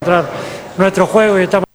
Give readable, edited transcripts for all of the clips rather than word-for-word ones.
encontrar nuestro juego y estamos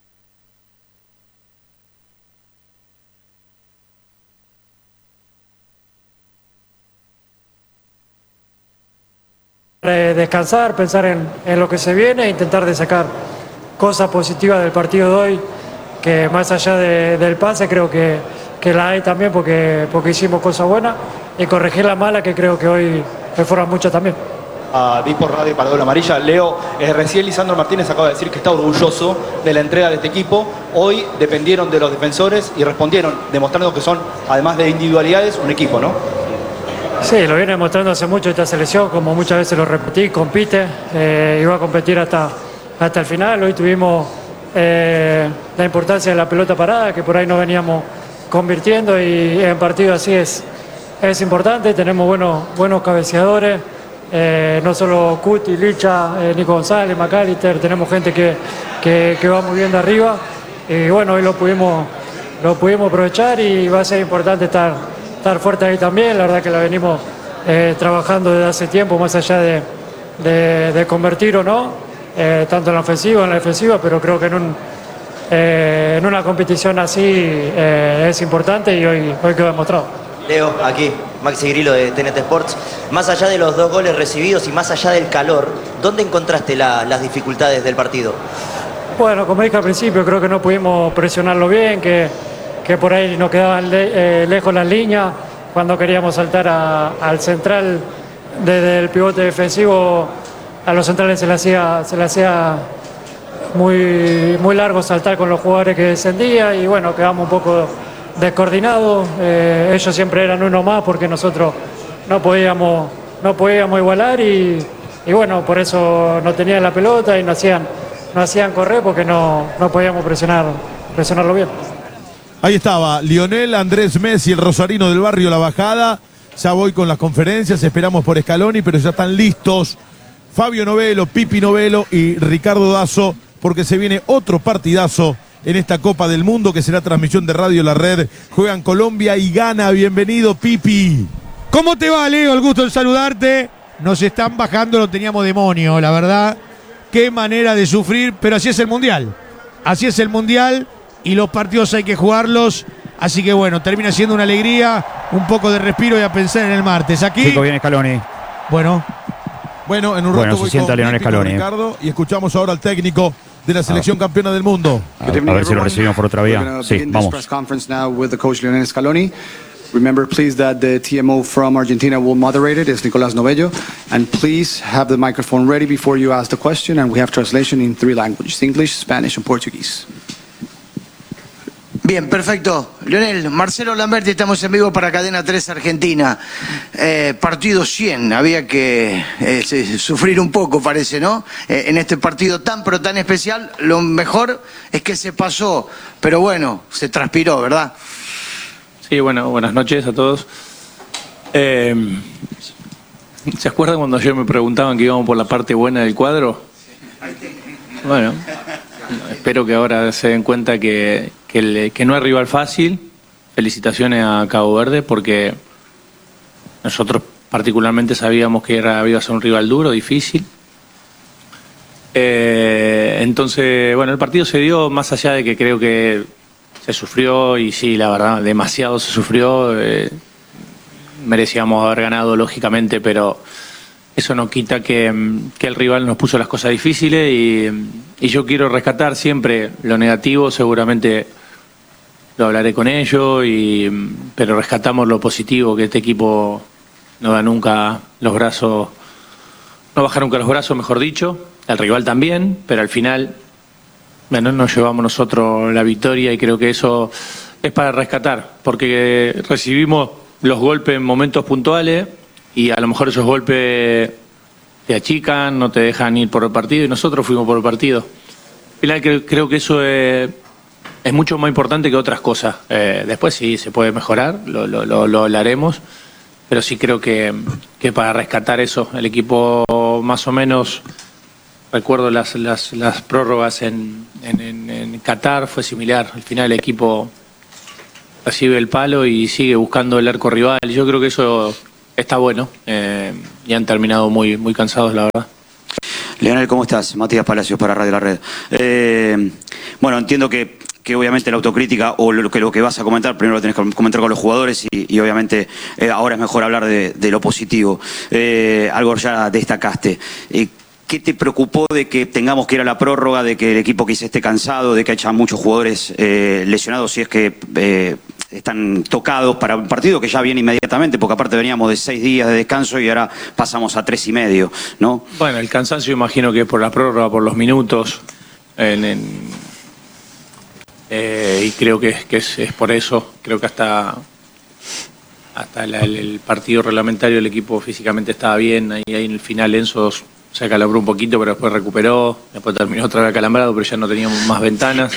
descansar, pensar en lo que se viene e intentar de sacar cosas positivas del partido de hoy, que más allá del pase creo que la hay también porque hicimos cosas buenas, y corregir la mala que creo que hoy fueron muchas también. Vi por radio para Doble Amarilla. Leo, recién Lisandro Martínez acaba de decir que está orgulloso de la entrega de este equipo. Hoy dependieron de los defensores y respondieron, demostrando que son, además de individualidades, un equipo, ¿no? Sí, lo viene demostrando hace mucho esta selección, como muchas veces lo repetí, compite, iba a competir hasta el final. Hoy tuvimos la importancia de la pelota parada, que por ahí no veníamos convirtiendo, y en partido así es importante. Tenemos buenos cabeceadores, no solo Cuti, Licha, Nico González, McAllister, tenemos gente que va muy bien de arriba, y bueno, hoy lo pudimos aprovechar, y va a ser importante estar fuerte ahí también. La verdad que la venimos trabajando desde hace tiempo, más allá de convertir o no, tanto en la ofensiva, en la defensiva, pero creo que en una competición así es importante, y hoy quedó demostrado. Leo, aquí, Maxi Grillo de TNT Sports. Más allá de los 2 goles recibidos y más allá del calor, ¿dónde encontraste las dificultades del partido? Bueno, como dije al principio, creo que no pudimos presionarlo bien, que por ahí nos quedaban lejos las líneas. Cuando queríamos saltar al central desde el pivote defensivo, a los centrales se le hacía muy largo saltar con los jugadores que descendían, y bueno, quedamos un poco descoordinados. Ellos siempre eran uno más porque nosotros no podíamos igualar, y bueno, por eso no tenían la pelota y no hacían correr, porque no podíamos presionarlo bien. Ahí estaba Lionel Andrés Messi, el rosarino del barrio La Bajada. Ya voy con las conferencias, esperamos por Scaloni, pero ya están listos Fabio Novello, Pipi Novello y Ricardo Dazo, porque se viene otro partidazo en esta Copa del Mundo, que será transmisión de Radio La Red. Juegan Colombia y Ghana. Bienvenido, Pipi. ¿Cómo te va, Leo? El gusto en saludarte. Nos están bajando, lo teníamos demonio, la verdad. Qué manera de sufrir, pero así es el Mundial. Así es el Mundial, y los partidos hay que jugarlos. Así que bueno, termina siendo una alegría, un poco de respiro y a pensar en el martes. Aquí. Chico, viene Scaloni. Bueno, en un rato se voy sienta con Lionel Scaloni. Ricardo, y escuchamos ahora al técnico de la selección campeona del mundo. A ver si lo recibimos por otra vía. Sí, vamos. Remember, please, that the TMO from Argentina will moderate it. It's Nicolás Novello. And please have the microphone ready before you ask the question. And we have translation in 3 languages, English, Spanish, and Portuguese. Bien, perfecto. Lionel, Marcelo Lamberti, estamos en vivo para Cadena 3 Argentina. Partido 100, había que sufrir un poco, parece, ¿no? En este partido tan, pero tan especial, lo mejor es que se pasó, pero bueno, se transpiró, ¿verdad? Sí, bueno, buenas noches a todos. ¿Se acuerdan cuando ayer me preguntaban que íbamos por la parte buena del cuadro? Bueno, espero que ahora se den cuenta que no es rival fácil. Felicitaciones a Cabo Verde, porque nosotros particularmente sabíamos que iba a ser un rival duro, difícil. Entonces, bueno, el partido se dio, más allá de que creo que se sufrió, y sí, la verdad, demasiado se sufrió. Merecíamos haber ganado, lógicamente, pero eso no quita que el rival nos puso las cosas difíciles, y yo quiero rescatar siempre lo negativo. Seguramente lo hablaré con ellos, pero rescatamos lo positivo, que este equipo no da nunca los brazos, no baja nunca los brazos, mejor dicho. El rival también, pero al final, bueno, nos llevamos nosotros la victoria, y creo que eso es para rescatar, porque recibimos los golpes en momentos puntuales, y a lo mejor esos golpes te achican, no te dejan ir por el partido, y nosotros fuimos por el partido. Al final creo que eso es mucho más importante que otras cosas. Después sí se puede mejorar, lo hablaremos, pero sí creo que para rescatar eso, el equipo más o menos. Recuerdo las prórrogas en Qatar, fue similar. Al final el equipo recibe el palo y sigue buscando el arco rival. Yo creo que eso está bueno, y han terminado muy cansados, la verdad. Leonel, ¿cómo estás? Matías Palacios para Radio La Red. Bueno, entiendo que obviamente la autocrítica o lo que vas a comentar, primero lo tenés que comentar con los jugadores y obviamente ahora es mejor hablar de lo positivo. Algo ya destacaste. ¿Qué te preocupó de que tengamos que ir a la prórroga, de que el equipo quizá esté cansado, de que haya muchos jugadores lesionados si es que están tocados para un partido que ya viene inmediatamente, porque aparte veníamos de 6 días de descanso y ahora pasamos a 3 y medio, ¿no? Bueno, el cansancio imagino que es por la prórroga, por los minutos, y creo que es por eso. Creo que hasta el partido reglamentario el equipo físicamente estaba bien. Ahí en el final Enzo se acalabró un poquito, pero después recuperó. Después terminó otra vez acalambrado, pero ya no teníamos más ventanas.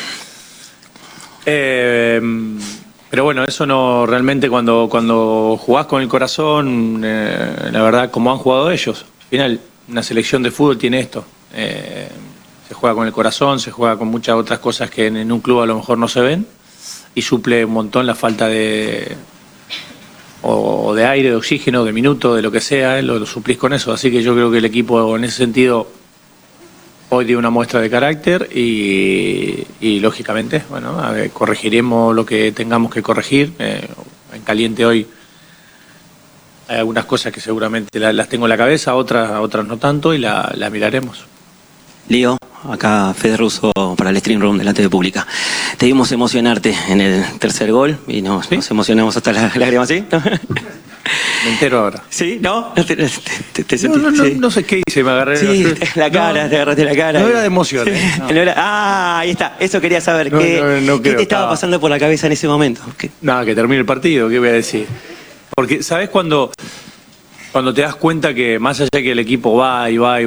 Pero bueno, eso no realmente cuando jugás con el corazón, la verdad, como han jugado ellos. Al final, una selección de fútbol tiene esto. Se juega con el corazón, se juega con muchas otras cosas que en un club a lo mejor no se ven, y suple un montón la falta de aire, de oxígeno, de minuto, de lo que sea, lo suplís con eso. Así que yo creo que el equipo en ese sentido hoy dio una muestra de carácter y lógicamente, bueno, a ver, corregiremos lo que tengamos que corregir. En caliente hoy hay algunas cosas que seguramente las tengo en la cabeza, otras no tanto, y la miraremos. Lío, acá Fede Russo para el Stream Room delante de Pública. Te vimos emocionarte en el tercer gol y nos emocionamos hasta las lágrimas, ¿sí? Me entero ahora. ¿Sí? ¿No? No sé qué hice, me agarré. Sí, la cara, te agarraste la cara. No era de emoción. Ahí está, eso quería saber. ¿Qué te estaba pasando por la cabeza en ese momento? Nada, que termine el partido, ¿qué voy a decir? Porque, ¿sabes cuando te das cuenta que más allá que el equipo va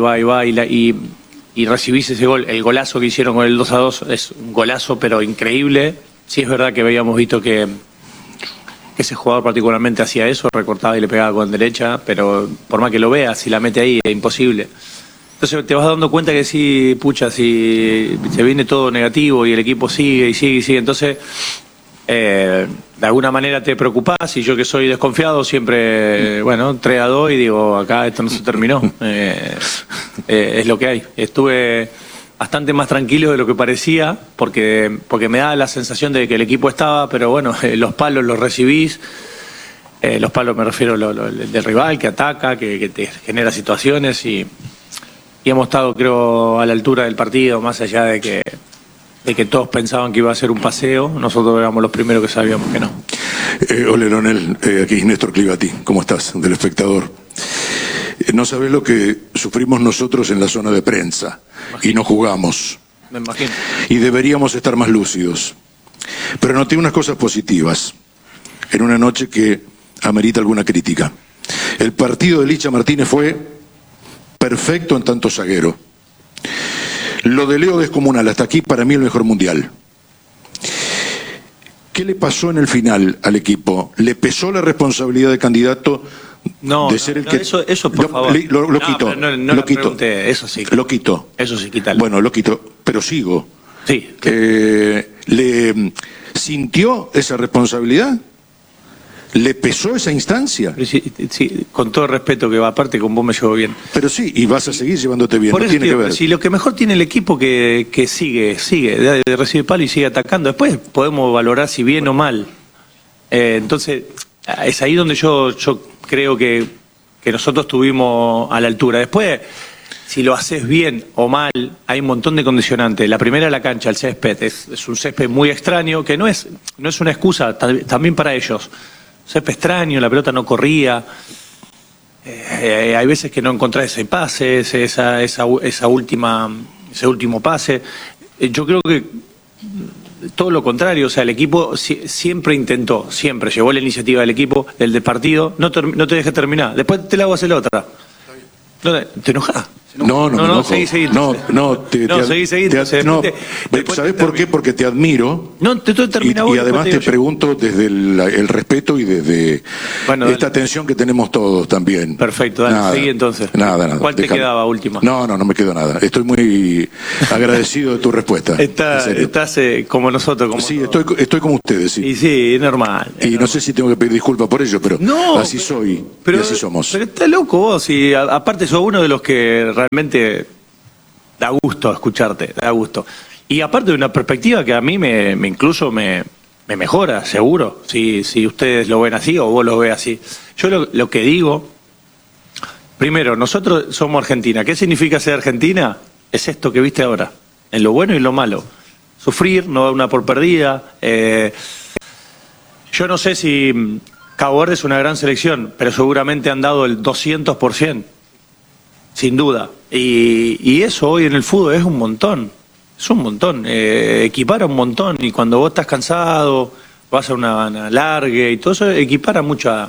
y recibís ese gol, el golazo que hicieron con el 2-2 es un golazo pero increíble? Sí, es verdad que habíamos visto que ese jugador particularmente hacía eso, recortaba y le pegaba con derecha, pero por más que lo veas, si la mete ahí es imposible. Entonces te vas dando cuenta que sí, pucha, si se viene todo negativo y el equipo sigue y sigue y sigue, entonces de alguna manera te preocupás, y yo que soy desconfiado siempre, 3-2 y digo, acá esto no se terminó. Es lo que hay. Estuve bastante más tranquilo de lo que parecía, porque me da la sensación de que el equipo estaba, pero bueno, los palos los recibís. Los palos me refiero del rival que ataca, que te genera situaciones, y hemos estado, creo, a la altura del partido, más allá de que todos pensaban que iba a ser un paseo. Nosotros éramos los primeros que sabíamos que no. Hola, Leonel, aquí Néstor Clivati, ¿cómo estás? Del Espectador. No sabés lo que sufrimos nosotros en la zona de prensa y no jugamos. Me imagino. Y deberíamos estar más lúcidos. Pero noté unas cosas positivas en una noche que amerita alguna crítica. El partido de Licha Martínez fue perfecto en tanto zaguero. Lo de Leo descomunal, hasta aquí para mí el mejor mundial. ¿Qué le pasó en el final al equipo? ¿Le pesó la responsabilidad de candidato? De ser el que... Eso por favor. Lo quito. Lo quito. Eso sí. Lo quito. Eso sí, quítalo. Bueno, lo quito, pero sigo. Sí. ¿Le sintió esa responsabilidad? ¿Le pesó esa instancia? Sí, con todo el respeto, que aparte con vos me llevo bien. Pero sí, y vas a seguir llevándote bien, Por no eso, tiene que ver. Si lo que mejor tiene el equipo que sigue, de recibir palo y sigue atacando. Después podemos valorar si bien o mal. Entonces, es ahí donde yo creo que nosotros estuvimos a la altura. Después, si lo haces bien o mal, hay un montón de condicionantes. La primera, la cancha, el césped. Es un césped muy extraño, que no es una excusa también para ellos. Césped extraño, la pelota no corría. Hay veces que no encontrás ese pase, ese último pase. Yo creo que todo lo contrario, o sea, el equipo siempre intentó, siempre llevó la iniciativa del equipo, del partido. No te dejes terminar, después te la hago hacer la otra. ¿Te enojás? No, seguí. ¿Sabés por qué? Porque te admiro. No, te estoy terminando. Y además te pregunto desde el respeto y desde esta atención que tenemos todos también. Perfecto, dale, seguí entonces. Nada. ¿Cuál te quedaba última? No me quedó nada. Estoy muy agradecido de tu respuesta. Estás como nosotros. Sí, estoy como ustedes, sí. Y sí, es normal. No sé si tengo que pedir disculpas por ello, pero así soy y así somos. Pero está loco vos, y aparte sos uno de los que realmente da gusto escucharte, da gusto. Y aparte de una perspectiva que a mí me mejora, seguro, si ustedes lo ven así o vos lo ves así. Yo lo que digo, primero, nosotros somos Argentina. ¿Qué significa ser Argentina? Es esto que viste ahora, en lo bueno y en lo malo. Sufrir, no dar una por perdida. Yo no sé si Cabo Verde es una gran selección, pero seguramente han dado el 200%, sin duda. Y eso hoy en el fútbol es un montón. Es un montón, equipara un montón, y cuando vos estás cansado, vas a una largue y todo eso, equipara muchas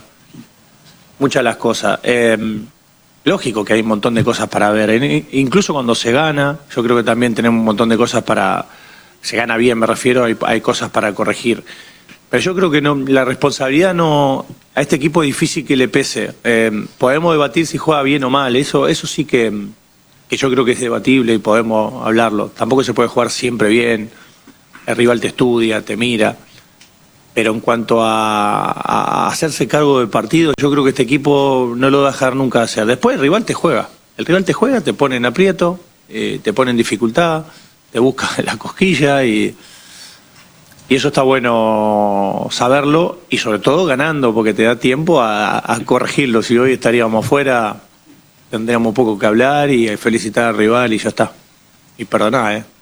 las cosas. Lógico que hay un montón de cosas para ver, incluso cuando se gana, yo creo que también tenemos un montón de cosas se gana bien, me refiero, hay cosas para corregir. Pero yo creo que no, la responsabilidad no, a este equipo es difícil que le pese. Podemos debatir si juega bien o mal, eso sí que yo creo que es debatible y podemos hablarlo. Tampoco se puede jugar siempre bien, el rival te estudia, te mira, pero en cuanto a hacerse cargo del partido, yo creo que este equipo no lo va a dejar nunca hacer. Después el rival te juega, te pone en aprieto, te pone en dificultad, te busca la cosquilla y eso está bueno saberlo, y sobre todo ganando, porque te da tiempo a corregirlo. Si hoy estaríamos afuera, tendríamos poco que hablar y felicitar al rival y ya está. Y perdoná, ¿eh?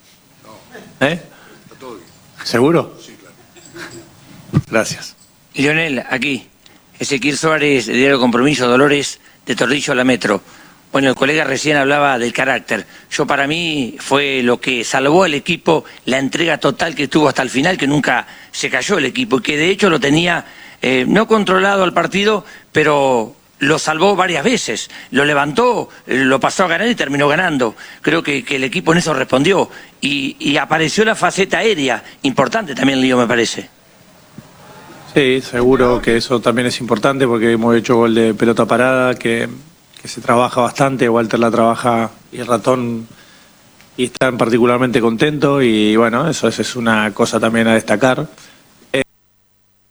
Está todo bien. ¿Seguro? Sí, claro. Gracias. Lionel, aquí. Ezequiel Suárez, de Diario Compromiso, Dolores, de Torrillo a la Metro. Bueno, el colega recién hablaba del carácter. Para mí fue lo que salvó al equipo, la entrega total que tuvo hasta el final, que nunca se cayó el equipo, y que de hecho lo tenía no controlado al partido, pero lo salvó varias veces, lo levantó, lo pasó a ganar y terminó ganando. Creo que el equipo en eso respondió, y apareció la faceta aérea, importante también, Lío, me parece. Sí, seguro que eso también es importante, porque hemos hecho gol de pelota parada, que se trabaja bastante. Walter la trabaja y el Ratón, y están particularmente contentos, y bueno, eso es una cosa también a destacar.